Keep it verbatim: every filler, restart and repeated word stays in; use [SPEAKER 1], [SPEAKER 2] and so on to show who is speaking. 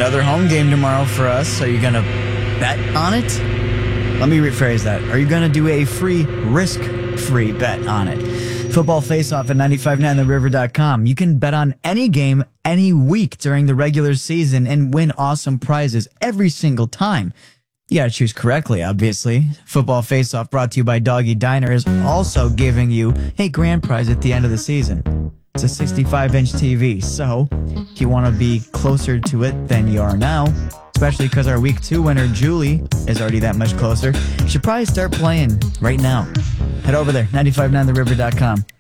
[SPEAKER 1] another home game tomorrow for us. Are you going to bet on it? Let me rephrase that. Are you going to do a free, risk-free bet on it? Football Face-Off at nine five nine the river dot com. You can bet on any game any week during the regular season and win awesome prizes every single time. You gotta choose correctly, obviously. Football Face-Off, brought to you by Doggy Diner, is also giving you a grand prize at the end of the season. It's a sixty-five inch T V, so if you want to be closer to it than you are now, especially because our week two winner, Julie, is already that much closer, you should probably start playing right now. Head over there, nine five nine the river dot com.